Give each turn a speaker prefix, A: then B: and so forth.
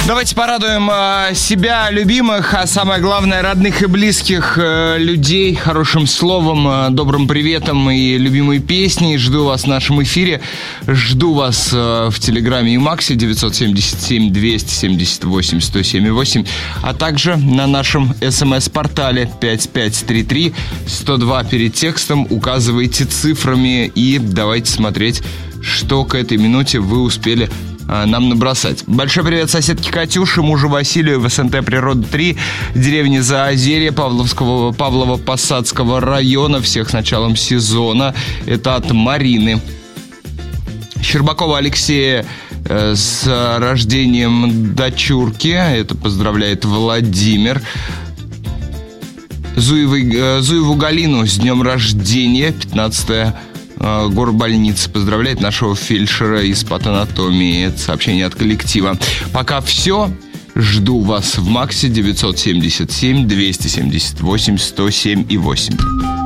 A: Давайте порадуем себя, любимых, а самое главное, родных и близких людей хорошим словом, добрым приветом и любимой песней. Жду вас в нашем эфире. Жду вас в Телеграме и Максе 970-278-107-8, а также на нашем СМС-портале 5533 102 перед текстом. Указывайте цифрами и давайте смотреть, что к этой минуте вы успели нам набросать. Большой привет соседке Катюше, мужу Василию в СНТ Природа 3, деревне Заозерье Павлово-Посадского района. Всех с началом сезона. Это от Марины. Щербакова Алексея с рождением дочурки. Это поздравляет Владимир. Зуеву Галину с днем рождения, 15 горбольница. Поздравляет нашего фельдшера из патанатомии. Это сообщение от коллектива. Пока все. Жду вас в Максе 977 278 107 и 8.